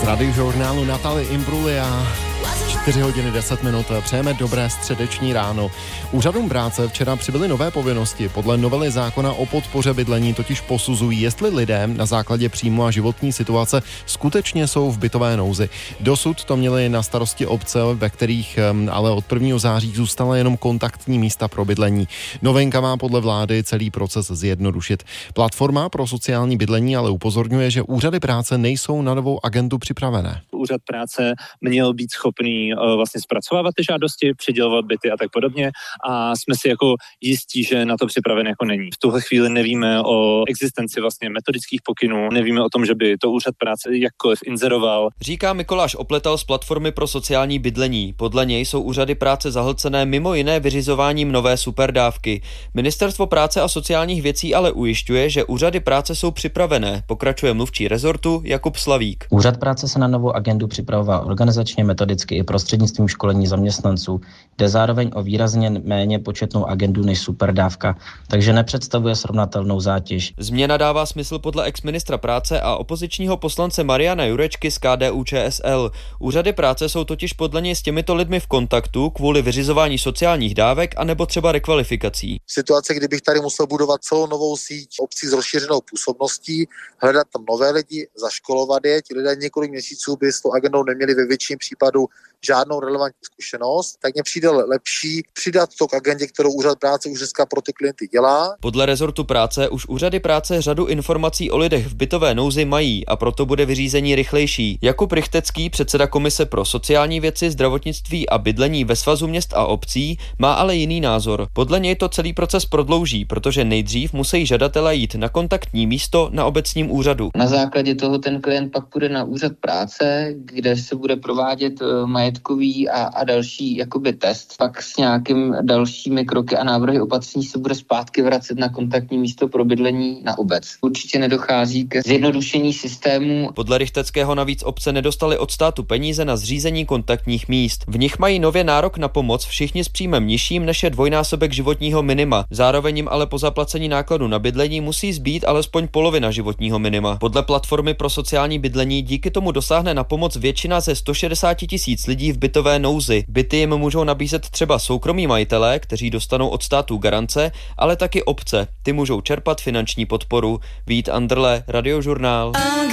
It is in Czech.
Radiožurnálu Natalie Imbruglia. 4 hodiny 10 minut. Přejeme dobré středeční ráno. Úřadům práce včera přibyly nové povinnosti. Podle novely zákona o podpoře bydlení totiž posuzují, jestli lidé na základě příjmu a životní situace skutečně jsou v bytové nouzi. Dosud to měly na starosti obce, ve kterých ale od 1. září zůstala jenom kontaktní místa pro bydlení. Novinka má podle vlády celý proces zjednodušit. Platforma pro sociální bydlení ale upozorňuje, že úřady práce nejsou na novou agendu připravené. Úřad práce měl být schopný vlastně zpracovávat ty žádosti, přidělovat byty a tak podobně a jsme si jako jistí, že na to připraven jako není. V tuhle chvíli nevíme o existenci vlastně metodických pokynů, nevíme o tom, že by to úřad práce jakkoliv inzeroval. Říká Mikoláš Opletal z Platformy pro sociální bydlení. Podle něj jsou úřady práce zahlcené mimo jiné vyřizováním nové superdávky. Ministerstvo práce a sociálních věcí ale ujišťuje, že úřady práce jsou připravené, pokračuje mluvčí rezortu Jakub Slavík. Úřad práce se na novou agendu připravoval organizačně, metodicky i prostřednictvím školení zaměstnanců. Jde zároveň o výrazně méně početnou agendu než superdávka, takže nepředstavuje srovnatelnou zátěž. Změna dává smysl podle exministra práce a opozičního poslance Mariana Jurečky z KDU-ČSL. Úřady práce jsou totiž podle něj s těmito lidmi v kontaktu kvůli vyřizování sociálních dávek anebo třeba rekvalifikací. Situace, kdybych tady musel budovat celou novou síť obcí s rozšířenou působností, hledat tam nové lidi, zaškolovat je, ti lidé několik měsíců by s tou agendou neměli ve většině případů žádnou relevantní zkušenost, tak mně přijde lepší přidat to k agendě, kterou úřad práce už dneska pro ty klienty dělá. Podle rezortu práce už úřady práce řadu informací o lidech v bytové nouzi mají a proto bude vyřízení rychlejší. Jakub Rychtecký, předseda Komise pro sociální věci, zdravotnictví a bydlení ve Svazu měst a obcí, má ale jiný názor. Podle něj to celý proces prodlouží, protože nejdřív musí žadatelé jít na kontaktní místo na obecním úřadu. Na základě toho ten klient pak půjde na úřad práce, kde se bude provádět majetkový a další jakoby test. Pak s nějakým dalšími kroky a návrhy opatření se bude zpátky vracet na kontaktní místo pro bydlení na obec. Určitě nedochází ke zjednodušení systému. Podle Rychteckého navíc obce nedostaly od státu peníze na zřízení kontaktních míst. V nich mají nově nárok na pomoc všichni s příjmem nižším, než je dvojnásobek životního minima. Zároveň jim ale po zaplacení nákladu na bydlení musí zbýt alespoň polovina životního minima. Podle Platformy pro sociální bydlení díky tomu dosáhne na pomoc většina ze 160 000 lidí v bytové nouzi. Byty jim můžou nabízet třeba soukromí majitelé, kteří dostanou od státu garance, ale taky obce. Ty můžou čerpat finanční podporu. Vít Andrle, Radiožurnál.